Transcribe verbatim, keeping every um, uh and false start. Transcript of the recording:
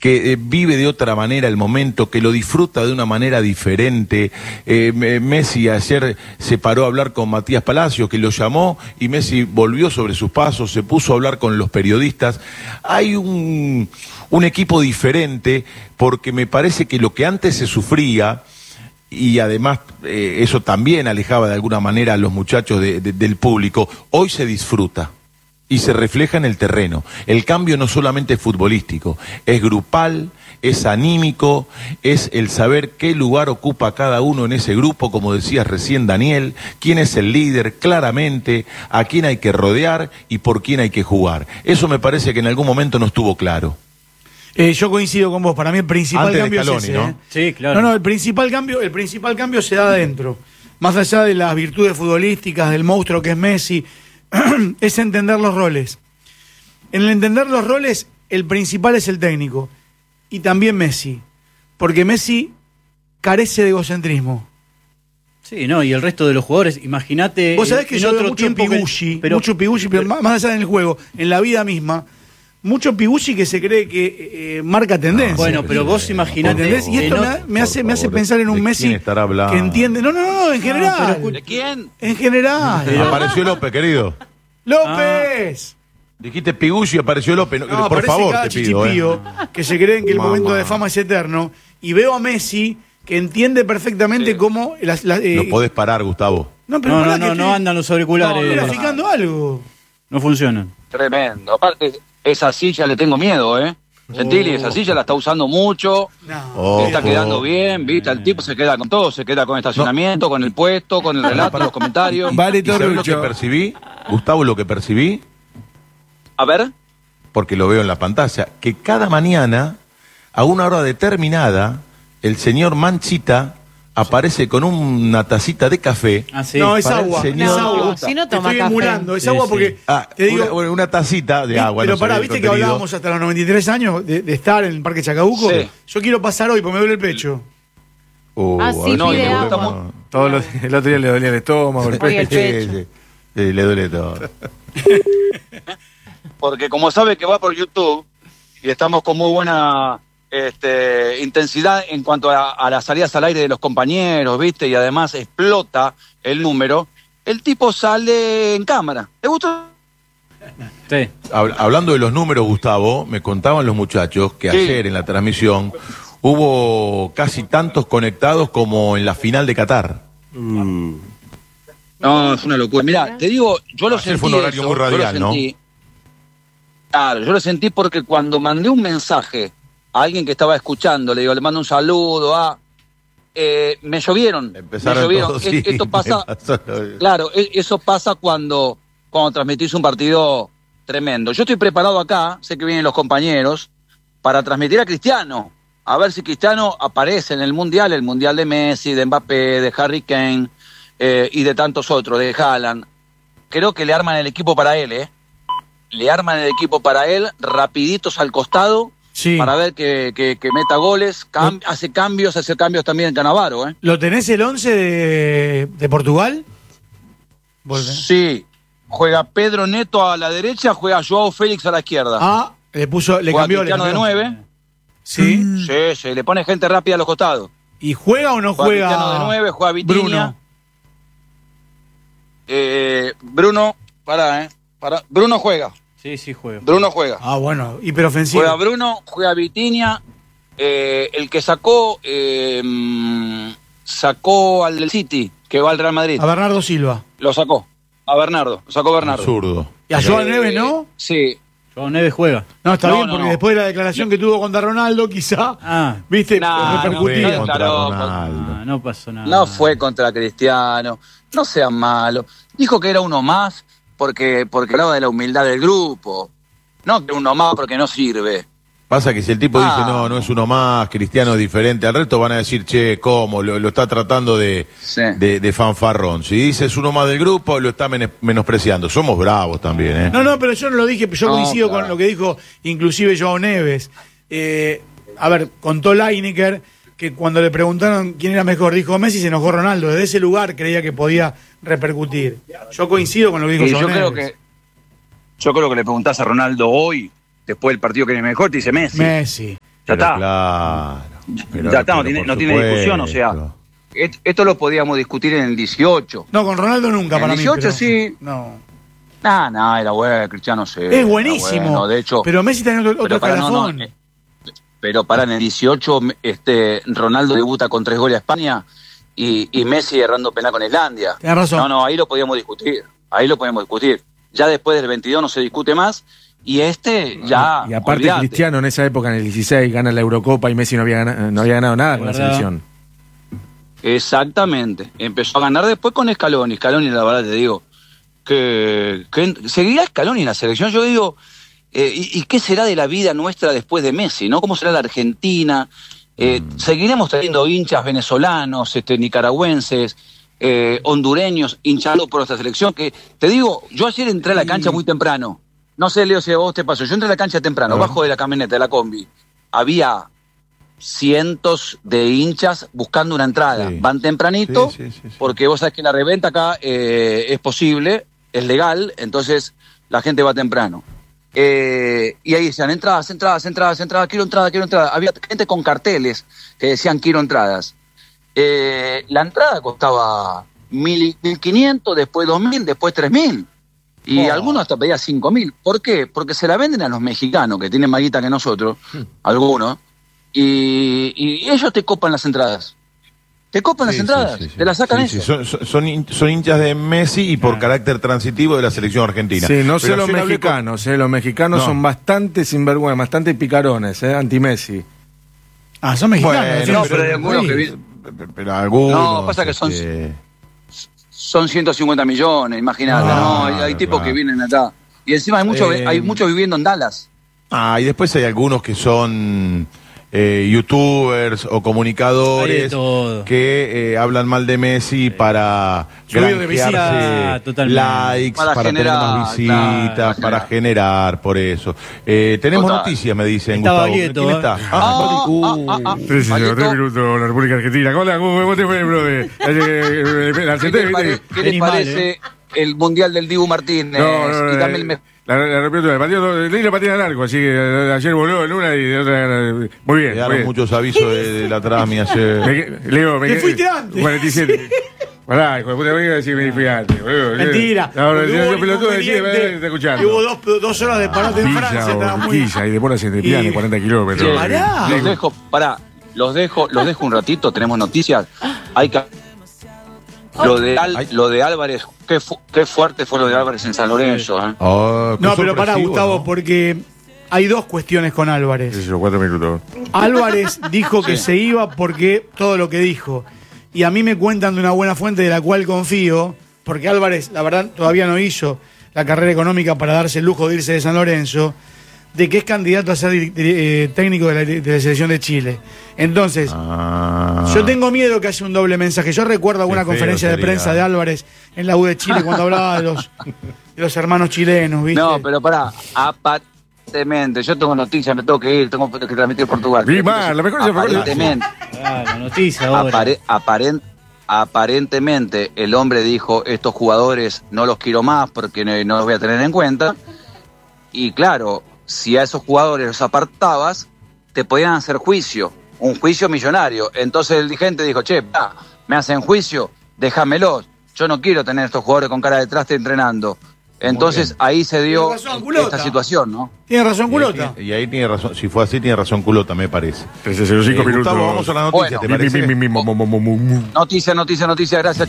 que eh, vive de otra manera el momento, que lo disfruta de una manera diferente. Eh, Messi ayer se paró a hablar con Matías Palacios, que lo llamó, y Messi volvió sobre sus pasos, se puso a hablar con los periodistas. Hay un, un equipo diferente, porque me parece que lo que antes se sufría, y además eh, eso también alejaba de alguna manera a los muchachos de, de, del público, hoy se disfruta y se refleja en el terreno. El cambio no solamente es futbolístico, es grupal, es anímico, es el saber qué lugar ocupa cada uno en ese grupo, como decías recién Daniel, quién es el líder claramente, a quién hay que rodear y por quién hay que jugar. Eso me parece que en algún momento no estuvo claro. Eh, yo coincido con vos, para mí el principal Antes cambio Scaloni, es ese, ¿no? ¿eh? Sí, claro. No, no, el principal cambio, el principal cambio se da adentro. Más allá de las virtudes futbolísticas, del monstruo que es Messi, es entender los roles. En el entender los roles, el principal es el técnico. Y también Messi. Porque Messi carece de egocentrismo. Sí, no, y el resto de los jugadores, imagínate. Vos sabés que en yo veo otro mucho tiempo piguchi, que, pero, mucho piguchi, pero, pero más allá en el juego, en la vida misma, mucho piguchi que se cree que eh, marca tendencia. Bueno, pero vos imaginate. ¿Entendés? Y esto en me, me hace, me hace favor, pensar en un ¿de Messi quién estará hablando? que entiende. No, no, no, en general. pero- ¿De quién? En general. Pero- Apareció López, querido. ¡López! Dijiste Pigucci y apareció López. No, No, por aparece favor, cada te pido. ¿eh? chichipío que se creen que el Mamá. momento de fama es eterno. Y veo a Messi que entiende perfectamente Sí. cómo. Las, las, eh, No podés parar, Gustavo. no, pero No, pará no, que no, no estoy andan los auriculares. No, graficando algo. funcionan. Tremendo. Aparte, esa silla le tengo miedo, ¿eh? Gentili, esa silla la está usando mucho, No. Oh, le está oh. quedando bien, ¿viste? El tipo se queda con todo, se queda con el estacionamiento, con el puesto, con el relato, los comentarios. Vale, ¿Y sabés lo que Torrucho. percibí? Gustavo, lo que percibí, A ver, porque lo veo en la pantalla, que cada mañana, a una hora determinada, el señor Manchita aparece con una tacita de café. Ah, sí. No, es Para el agua. señor- Es No, agua. si no Te toma estoy café. emulando. Es Sí, agua sí. porque. Ah, te digo, una, una tacita de agua. pero no pará, sé, viste que contenido. hablábamos hasta los noventa y tres años de, de estar en el Parque Chacabuco. Sí. Yo quiero pasar hoy porque me duele el pecho. Uh, Ah, a sí, ver no, si y le me gusta gusta mu- Todos los- el otro día le dolía el estómago, el Oye, el Sí, pecho. sí, sí, le duele todo. porque como sabe que va por YouTube y estamos con muy buena este, intensidad en cuanto a, a las salidas al aire de los compañeros, ¿viste? Y además explota el número, el tipo sale en cámara. ¿Te gustó? Sí. Hab- Hablando de los números, Gustavo, me contaban los muchachos que Sí. ayer en la transmisión hubo casi tantos conectados como en la final de Qatar. No, es una locura. Mirá, te digo, yo lo Ayer sentí. fue un horario eso, muy yo lo radial, ¿no? sentí. Claro, yo lo sentí porque cuando mandé un mensaje a alguien que estaba escuchando, le digo, le mando un saludo a. Eh, me llovieron. Empezaron me llovieron. todos, E- sí, Esto pasa. me pasó lo- Claro, e- eso pasa cuando, cuando transmitís un partido tremendo. Yo estoy preparado acá, sé que vienen los compañeros, para transmitir a Cristiano. A ver si Cristiano aparece en el Mundial, el Mundial de Messi, de Mbappé, de Harry Kane eh, y de tantos otros, de Haaland. Creo que le arman el equipo para él, ¿eh? Le arman el equipo para él, rapiditos al costado, Sí. para ver que, que, que meta goles, cam- hace cambios, hace cambios también en Canavaro, ¿eh? ¿Lo tenés el once de, de Portugal? Volve. Sí, juega Pedro Neto a la derecha, juega Joao Félix a la izquierda. Ah, le puso, le juega cambió. Le Cristiano de cambió. nueve. Sí. Sí, sí, le pone gente rápida a los costados. ¿Y juega o no Juega juega? Cristiano de nueve, juega Vitinha. Bruno. Eh, Bruno, pará, ¿eh? Pará. Bruno juega, Sí, sí, juego. Bruno juega. Ah, bueno, hiperofensivo. Juega Bruno, juega Vitinha. Eh, el que sacó, eh, mm, sacó al del City, que va al Real Madrid. A Bernardo Silva. Lo sacó. A Bernardo, lo sacó Bernardo. Absurdo. Y a Joan Eh, Neves, ¿no? Sí. Joao Neves juega. No, está no, bien, no, porque no. después de la declaración que tuvo contra Ronaldo, quizá, Ah, viste, Nah, repercutía. no, contra claro, Ronaldo. ah, no pasó nada. No fue contra Cristiano, no sean malos. Dijo que era uno más porque, porque hablaba de la humildad del grupo. No que uno más porque no sirve. Pasa que si el tipo Ah. dice, no, no es uno más, Cristiano es diferente al resto, van a decir, che, ¿cómo? Lo, lo está tratando de, Sí. de, de fanfarrón. Si dice es uno más del grupo, lo está mene- menospreciando. Somos bravos también, ¿eh? No, no, pero yo no lo dije, yo No, coincido claro. con lo que dijo inclusive Joao Neves. Eh, a ver, contó Lineker que cuando le preguntaron quién era mejor, dijo Messi, se enojó Ronaldo. Desde ese lugar creía que podía repercutir. Yo coincido con lo que dijo Y Joao yo creo Neves. que yo creo que le preguntás a Ronaldo hoy, después del partido que es mejor, te dice Messi. Messi. Ya está. Claro. Pero, ya está, no pero tiene, por no tiene discusión, o sea. supuesto. et- Esto lo podíamos discutir en el dieciocho. No, con Ronaldo nunca En para dieciocho mí. pero- sí. No. Nah, nah, era bueno, Cristiano sí. Es era buenísimo. bueno, de hecho, pero Messi tiene otro, otro pero para, no, no, escalafón. eh, pero para en el dieciocho, este, Ronaldo debuta con tres goles a España y, y Messi errando penal con Islandia. Tenés razón. No, no, ahí lo podíamos discutir. Ahí lo podíamos discutir. Ya después del veintidós no se discute más y este ya. Y aparte olvidate. Cristiano en esa época, en el dieciséis, gana la Eurocopa y Messi no había ganado, no había ganado nada con la ¿Verdad? selección. Exactamente. Empezó a ganar después con Scaloni. Scaloni, la verdad te digo, que, que seguirá Scaloni en la selección. Yo digo, eh, ¿y, y qué será de la vida nuestra después de Messi? ¿No? ¿Cómo será la Argentina? Eh, Seguiremos teniendo hinchas venezolanos, este, nicaragüenses, eh, hondureños, hinchados por esta selección. Que te digo, yo ayer entré a la cancha muy temprano. No sé, Leo, si a vos te pasó. Yo entré a la cancha temprano, bajo de la camioneta, de la combi. Había cientos de hinchas buscando una entrada. Sí. Van tempranito, Sí, sí, sí, sí. porque vos sabés que la reventa acá eh, es posible, es legal, entonces la gente va temprano. Eh, y ahí decían, entradas, entradas, entradas, entradas, quiero entrada, quiero entrada. Había gente con carteles que decían, quiero entradas. Eh, la entrada costaba mil, mil quinientos, después dos mil, después tres mil. Y Oh. algunos hasta pedían cinco mil. ¿Por qué? Porque se la venden a los mexicanos, que tienen más guita que nosotros, algunos, y, y ellos te copan las entradas. Te copan las Sí, entradas, sí, sí, sí. te las sacan Sí, sí, ellos. Son, son- son hin- son hinchas de Messi y por carácter transitivo de la selección argentina. Sí, no sé Pero los ayer hablé con- mexicanos, eh, los mexicanos No. son bastante sinvergüenza, bastante picarones, eh, anti-Messi. Ah, son mexicanos. Bueno, sí, no, sí, pero hay sí. algunos que vi- Pero algunos. No, pasa que son- este, Son ciento cincuenta millones, imagínate, Claro, ¿no? Hay, hay tipos claro. que vienen acá. Y encima hay muchos Eh, hay muchos viviendo en Dallas. Ah, y después hay algunos que son eh, youtubers o Hay comunicadores de todo. que eh, hablan mal de Messi para Subido de granjearse visita, totalmente. likes, Para para, tener generar, más visitas, claro, para generar, por eso. Eh, tenemos Total. noticias, me dicen, Está Gustavo. Baglietto, ¿Quién ¿eh? está? Ah, ah, uh, ah, ah. Sí, señor, Baglietto. tres minutos, la República Argentina. Hola, ¿cómo, cómo te fue, brother? Eh, la ¿Qué senté, le, pare- ¿viste? qué le Venís mal, parece ¿eh? el Mundial del Dibu Martínez? No, no, no, y dame eh, el me- la, la repito, el partido, leí la patina largo, así que eh, ayer voló en una y de otra. eh, Muy bien, muy Quedaron bien. muchos avisos de, de la Trami ayer. Me que- Leo, me Te que- fuiste antes. cuarenta y siete. Pará, hijo de puta, me iba a decir me fui antes, boludo. Mentira. No, no, Porque yo hubo yo pelotudo decía, inconveniente, me está escuchando. y hubo dos, dos horas de parate en Francia. Villa, estaba muy... Urquiza, y después se te pidan Y- cuarenta kilómetros. Pará. Los dejo, pará, los dejo, los dejo un ratito, tenemos noticias. Hay que lo de Al- Ay. lo de Álvarez, qué, fu- qué fuerte fue lo de Álvarez en San Lorenzo, ¿eh? Oh, qué No, pero pará, sorpresivo, Gustavo, ¿no? porque hay dos cuestiones con Sí, Álvarez. sí, cuatro minutos. Álvarez dijo que se iba porque todo lo que dijo. Y a mí me cuentan de una buena fuente de la cual confío, porque Álvarez, la verdad, todavía no hizo la carrera económica para darse el lujo de irse de San Lorenzo, de que es candidato a ser dir- dir- eh, técnico de la, de la selección de Chile. Entonces, Ah. yo tengo miedo que haya un doble mensaje. Yo recuerdo alguna Qué feo conferencia de sería. prensa de Álvarez en la U de Chile cuando hablaba de los, de los hermanos chilenos, ¿viste? No, pero pará, aparentemente, yo tengo noticias, me tengo que ir, tengo que transmitir Portugal. Vi mal, la mejor es la mejor. Aparentemente, Ah, la noticia ahora. apare- aparen- aparentemente el hombre dijo, estos jugadores no los quiero más porque no, no los voy a tener en cuenta. Y claro, si a esos jugadores los apartabas, te podían hacer juicio, un juicio millonario. Entonces el dirigente dijo, che, pa, me hacen juicio, déjamelos. Yo no quiero tener estos jugadores con cara de traste entrenando. Entonces ahí se dio Tiene razón, Culota. esta situación, ¿no? Tiene razón, Y ahí Culota. tiene- Y ahí tiene razón, si fue así, tiene razón Culota, me parece. trece cero cinco Eh, minutos. Gustavo, vamos a la noticia, Bueno. ¿te Mi, mi, parece? mi, mi, mi, mo, mo, mo, mo, mo. Noticia, noticia, noticia, gracias.